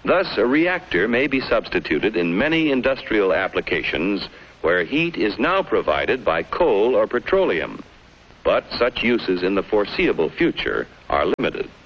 Thus, a reactor may be substituted in many industrial applications where heat is now provided by coal or petroleum. But such uses in the foreseeable future are limited.